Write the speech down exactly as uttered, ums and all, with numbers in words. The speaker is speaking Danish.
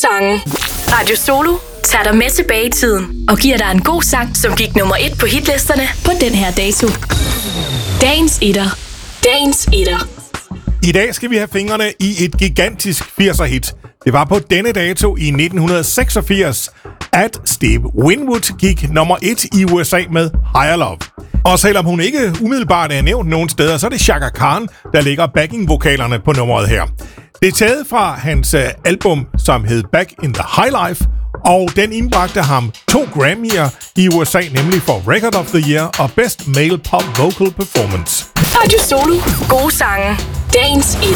sange. Radio Solo tager dig med tilbage i tiden og giver dig en god sang, som gik nummer et på hitlisterne på den her dato. Dagens etter. Dagens etter. I dag skal vi have fingrene i et gigantisk firser-hit. Det var på denne dato i nitten seksogfirs, at Steve Winwood gik nummer et i U S A med Higher Love. Og selvom hun ikke umiddelbart er nævnt nogen steder, så er det Chaka Khan, der lægger backing-vokalerne på nummeret her. Det er taget fra hans uh, album, som hed Back in the High Life, og den indbragte ham to Grammy'er i U S A, nemlig for Record of the Year og Best Male Pop Vocal Performance. Radio Solo. Gode sange. Dagens etter.